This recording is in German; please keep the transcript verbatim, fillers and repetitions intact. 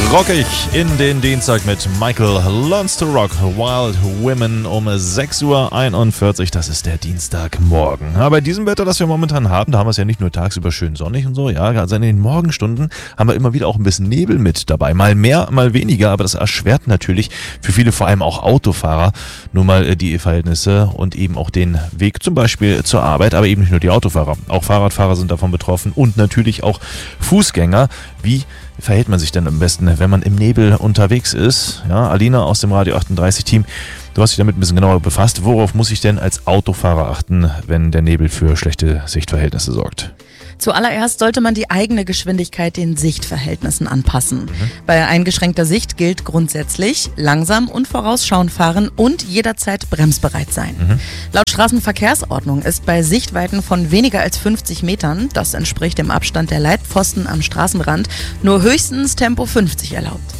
Rockig in den Dienstag mit Michael Learns to Rock, Wild Women um sechs Uhr einundvierzig. Das ist der Dienstagmorgen. Ja, bei diesem Wetter, das wir momentan haben, da haben wir es ja nicht nur tagsüber schön sonnig und so, ja, also in den Morgenstunden haben wir immer wieder auch ein bisschen Nebel mit dabei. Mal mehr, mal weniger, aber das erschwert natürlich für viele, vor allem auch Autofahrer, nur mal die Verhältnisse und eben auch den Weg zum Beispiel zur Arbeit, aber eben nicht nur die Autofahrer. Auch Fahrradfahrer sind davon betroffen und natürlich auch Fußgänger. Wie verhält man sich denn am besten, wenn man im Nebel unterwegs ist? Ja, Alina aus dem Radio achtunddreißig Team, du hast dich damit ein bisschen genauer befasst. Worauf muss ich denn als Autofahrer achten, wenn der Nebel für schlechte Sichtverhältnisse sorgt? Zuallererst sollte man die eigene Geschwindigkeit den Sichtverhältnissen anpassen. Mhm. Bei eingeschränkter Sicht gilt grundsätzlich langsam und vorausschauend fahren und jederzeit bremsbereit sein. Mhm. Laut Straßenverkehrsordnung ist bei Sichtweiten von weniger als fünfzig Metern, das entspricht dem Abstand der Leitpfosten am Straßenrand, nur höchstens Tempo fünfzig erlaubt.